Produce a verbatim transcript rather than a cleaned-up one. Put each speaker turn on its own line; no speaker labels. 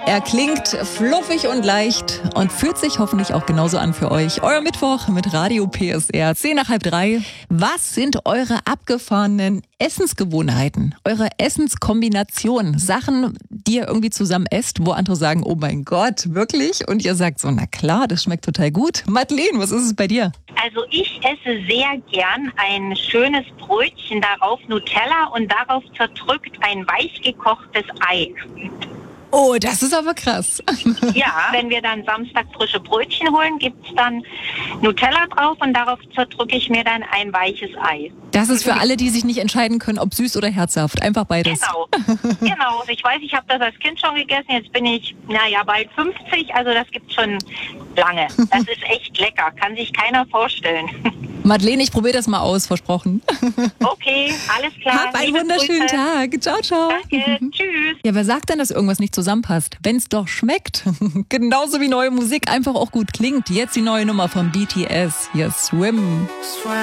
Er klingt fluffig und leicht und fühlt sich hoffentlich auch genauso an für euch. Euer Mittwoch mit Radio P S R, zehn nach halb drei. Was sind eure abgefahrenen Essensgewohnheiten? Eure Essenskombination? Sachen, die ihr irgendwie zusammen esst, wo andere sagen, oh mein Gott, wirklich? Und ihr sagt so, na klar, das schmeckt total gut. Madeleine, was ist es bei dir?
Also ich esse sehr gern ein schönes Brötchen, darauf Nutella und darauf zerdrückt ein weich gekochtes Ei.
Oh, das ist aber krass.
Ja, wenn wir dann Samstag frische Brötchen holen, gibt's dann Nutella drauf und darauf zerdrücke ich mir dann ein weiches Ei.
Das ist für alle, die sich nicht entscheiden können, ob süß oder herzhaft. Einfach beides.
Genau, genau. Ich weiß, ich habe das als Kind schon gegessen. Jetzt bin ich, naja, bald fünfzig. Also das gibt's schon lange. Das ist echt lecker. Kann sich keiner vorstellen.
Madeleine, ich probiere das mal aus, versprochen.
Okay, alles klar.
Hab einen
Liebe
wunderschönen
Grüße.
Tag. Ciao, ciao.
Danke, tschüss.
Ja, wer sagt denn, dass irgendwas nicht zusammenpasst? Wenn's doch schmeckt. Genauso wie neue Musik einfach auch gut klingt. Jetzt die neue Nummer von B T S. Hier Swim.